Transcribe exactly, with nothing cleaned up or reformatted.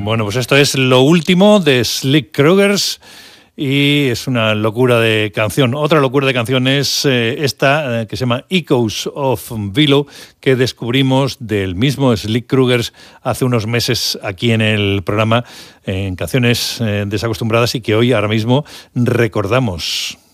Bueno, pues esto es lo último de Slick Krugers y es una locura de canción. Otra locura de canción es eh, esta eh, que se llama Echoes of Willow, que descubrimos del mismo Slick Krugers hace unos meses aquí en el programa, en Canciones eh, Desacostumbradas, y que hoy ahora mismo recordamos.